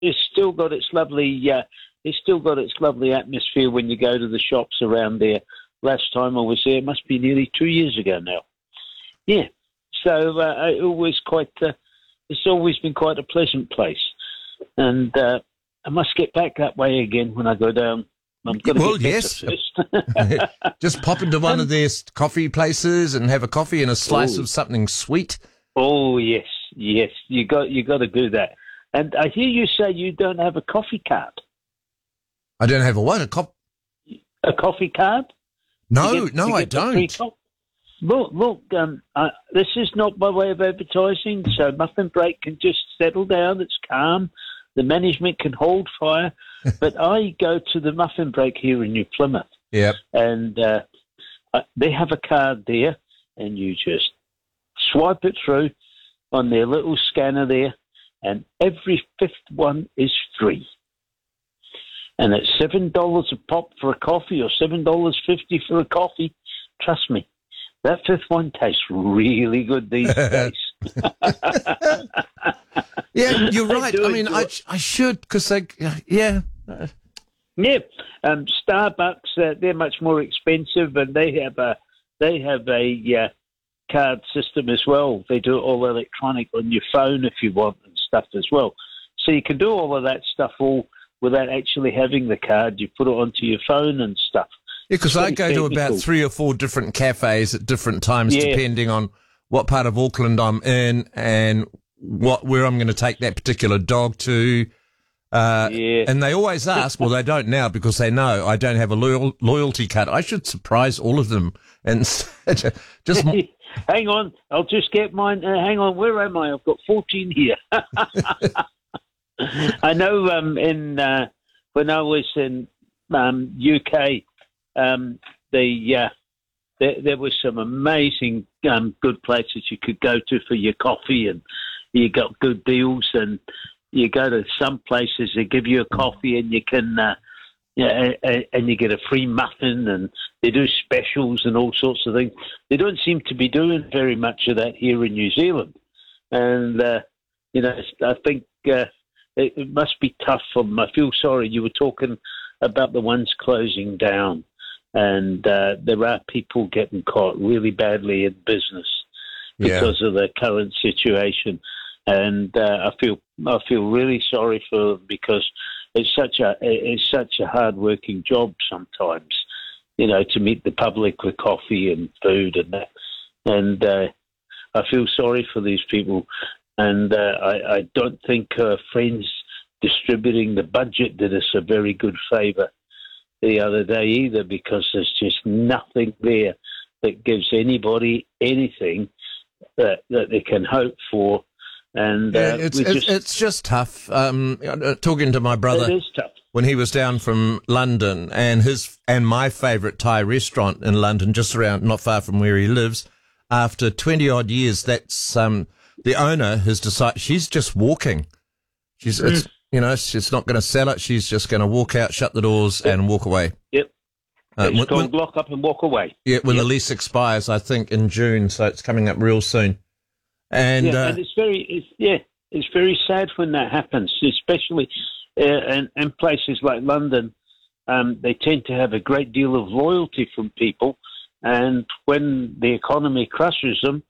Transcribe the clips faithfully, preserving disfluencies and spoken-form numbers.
it's still got its lovely, uh, it's still got its lovely atmosphere when you go to the shops around there. Last time I was there, it must be nearly two years ago now. Yeah, so uh, it always quite, uh, it's always been quite a pleasant place, and uh, I must get back that way again when I go down. I'm gonna well, get yes. first. Just pop into one Um, of their coffee places and have a coffee and a slice Ooh. of something sweet. Oh yes, yes, you got you got to do that. And I hear you say you don't have a coffee card. I don't have a what? A cop? A coffee card? No, To get- no, to I get the free don't. co- Look, look. Um, uh, this is not by way of advertising, so Muffin Break can just settle down. It's calm. The management can hold fire. But I go to the Muffin Break here in New Plymouth, Yep. and uh, uh, they have a card there, and you just swipe it through on their little scanner there, and every fifth one is free. And it's seven dollars a pop for a coffee or seven dollars fifty for a coffee. Trust me, that fifth one tastes really good these days. Yeah, you're I right. do I mean, enjoy I, it. I should, because they, yeah. Yeah, um, Starbucks, uh, they're much more expensive, and they have a they have a uh, card system as well. They do it all electronic on your phone if you want and stuff as well. So you can do all of that stuff all without actually having the card. You put it onto your phone and stuff. Yeah, because It's I very go to about technical. three or four different cafes at different times, Yeah. depending on what part of Auckland I'm in and what where I'm going to take that particular dog to. Uh, Yeah. And they always ask, well, they don't now because they know I don't have a loyal, loyalty card. I should surprise all of them and just. Hang on, I'll just get mine. Uh, hang on, where am I? I've got fourteen here. I know um, in uh, when I was in um, U K, um, the uh, there, there was some amazing um, good places you could go to for your coffee, and you got good deals. And you go to some places, they give you a coffee, and you can. Uh, Yeah, and you get a free muffin, and they do specials and all sorts of things. They don't seem to be doing very much of that here in New Zealand, and uh, you know, I think uh, it, it must be tough for them. I feel sorry. You were talking about the ones closing down, and uh, there are people getting caught really badly in business Yeah. because of the current situation, and uh, I feel I feel really sorry for them because. It's such a it's such a hard working job sometimes, you know, to meet the public with coffee and food and that. And uh, I feel sorry for these people, and uh, I, I don't think uh, Friends distributing the budget did us a very good favour the other day either, because there's just nothing there that gives anybody anything that that they can hope for. And uh, Yeah, it's, we it's, just, it's just tough. Um, uh, talking to my brother it is tough. when he was down from London, and his and my favourite Thai restaurant in London, just around, not far from where he lives. After twenty odd years, that's um, the owner has decided she's just walking. She's Mm. it's, you know she's not going to sell it. She's just going to walk out, shut the doors, and walk away. Yep. Uh, It's when- called when- lock up and walk away. yeah, when Yep. the lease expires, I think in June, so it's coming up real soon. And yeah, uh, and it's very, it's, yeah, it's very sad when that happens, especially uh, in, in places like London. Um, they tend to have a great deal of loyalty from people, and when the economy crushes them,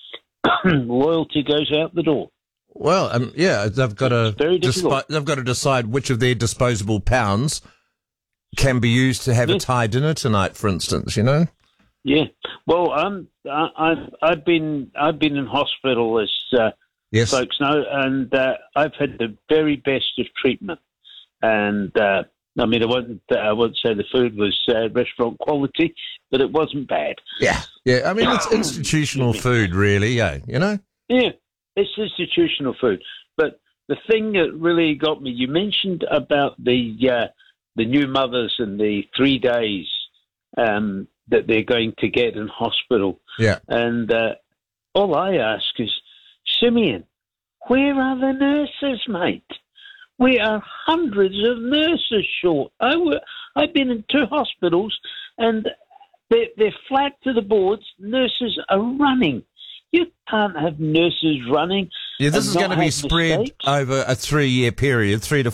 loyalty goes out the door. well, um, yeah, they've got to It's very difficult. despi- they've got to decide which of their disposable pounds can be used to have Yeah. a Thai dinner tonight, for instance. You know. Yeah, well, um, I, I've I've been I've been in hospital, as uh, Yes. folks know, and uh, I've had the very best of treatment. And uh, I mean, I won't I won't say the food was uh, restaurant quality, but it wasn't bad. Yeah. Yeah. I mean, it's institutional food, really. Yeah. You know. Yeah, it's institutional food. But the thing that really got me, you mentioned about the uh, the new mothers and the three days um, that they're going to get in hospital. Yeah. And uh, all I ask is, Simeon, where are the nurses, mate? We are hundreds of nurses short. I w- I've been in two hospitals, and they're, they're flat to the boards. Nurses are running. You can't have nurses running Yeah, this and is not going to be have spread mistakes. over a three-year period, three to